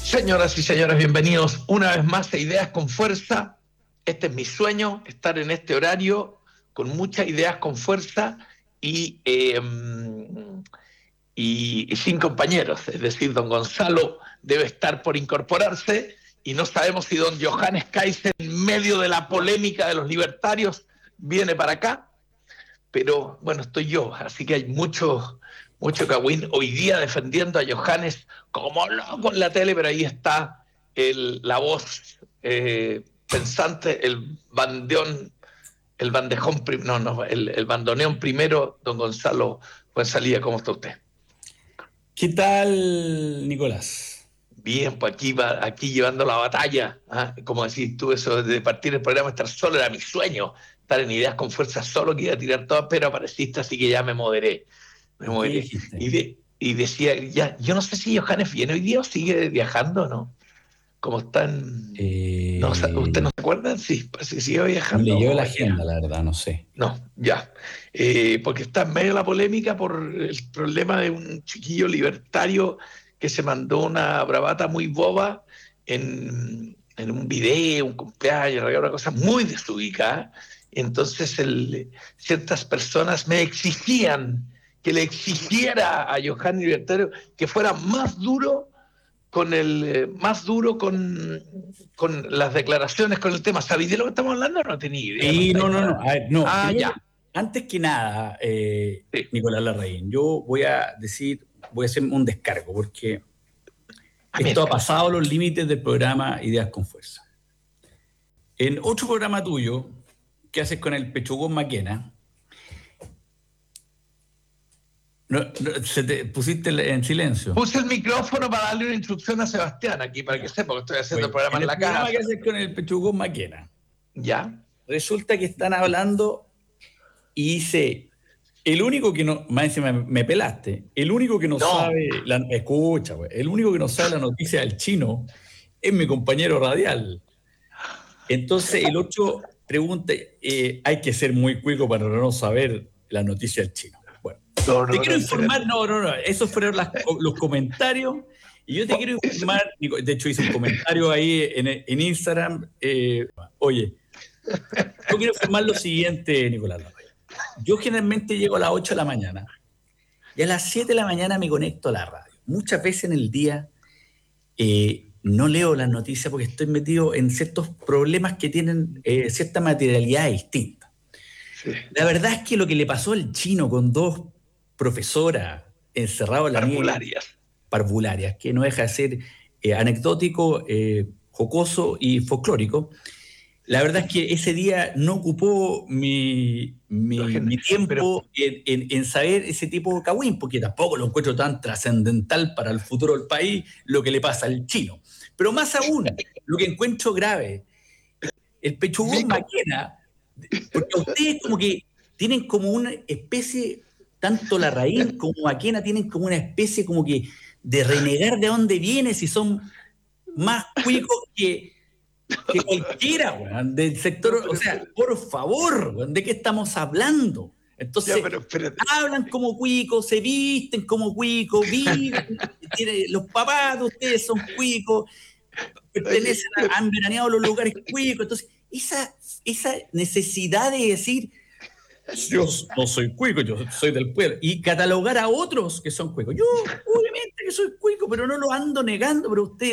Señoras y señores, bienvenidos una vez más a Ideas con Fuerza. Este es mi sueño, estar en este horario con muchas ideas con fuerza y sin compañeros. Es decir, don Gonzalo debe estar por incorporarse y no sabemos si don Johannes Kaiser, en medio de la polémica de los libertarios, viene para acá. Pero bueno, estoy yo, así que hay mucho cagüín hoy día defendiendo a Johannes como loco en la tele, pero ahí está la voz pensante, el bandoneón primero, don Gonzalo Fuenzalía. ¿Cómo está usted? ¿Qué tal, Nicolás? Bien, pues aquí llevando la batalla, ¿ah? Como decís tú, eso de partir el programa, estar solo era mi sueño, estar en Ideas con Fuerza solo, que iba a tirar todas, pero apareciste, así que ya me moderé. ¿Y qué dijiste? Y decía, ya, yo no sé si Johannes viene hoy día o sigue viajando, ¿no? Como están, no, ¿usted no se acuerda? Sí, pues si sigue No viajando leyó la hoy día. agenda, la verdad, no sé. No, ya. Porque está en medio de la polémica por el problema de un chiquillo libertario que se mandó una bravata muy boba en un video, un cumpleaños, una cosa muy desubicada. Entonces ciertas personas me exigían que le exigiera a Johannes Libertario que fuera más duro con las declaraciones, con el tema. ¿Sabéis de lo que estamos hablando? No tenía idea. Sí, no. A ver, no. Ah, Primero, ya. antes que nada, Sí. Nicolás Larraín, yo voy a hacer un descargo, porque esto ha pasado los límites del programa Ideas con Fuerza. En otro programa tuyo, que haces con el Pechugón Maquena, se te pusiste en silencio. Puse el micrófono para darle una instrucción a Sebastián aquí, para que sepa que estoy haciendo el programa en la casa. El programa que haces con el Pechugón Maquena. Ya. Resulta que están hablando y dice, el único que no, más encima me pelaste, el único que no sabe, escucha, pues, el único que no sabe la noticia del chino es mi compañero radial. Entonces el otro pregunta, hay que ser muy cuico para no saber la noticia del chino. Bueno, te quiero informar, esos fueron los comentarios, y yo te quiero informar, de hecho hice un comentario ahí en Instagram, oye, yo quiero informar lo siguiente, Nicolás Larraín. Yo generalmente llego a las 8 de la mañana y a las 7 de la mañana me conecto a la radio. Muchas veces en el día no leo las noticias porque estoy metido en ciertos problemas que tienen cierta materialidad distinta. Sí. La verdad es que lo que le pasó al chino con dos profesoras encerradas en la nieve, parvularias, que no deja de ser anecdótico, jocoso y folclórico. La verdad es que ese día no ocupó mi tiempo en saber ese tipo de cagüín, porque tampoco lo encuentro tan trascendental para el futuro del país lo que le pasa al chino. Pero más aún, lo que encuentro grave, el Pechugón Maquena, porque ustedes como que tienen como una especie, tanto Larraín como Maquena tienen como una especie como que de renegar de dónde viene, si son más cuicos que cualquiera, weón, del sector, o sea, por favor, weón, ¿de qué estamos hablando? Entonces, hablan como cuicos, se visten como cuicos, viven, los papás de ustedes son cuicos, han veraneado los lugares cuicos. Entonces, esa necesidad de decir, yo no soy cuico, yo soy del pueblo, y catalogar a otros que son cuicos. Yo, obviamente que soy cuico, pero no lo ando negando, pero ustedes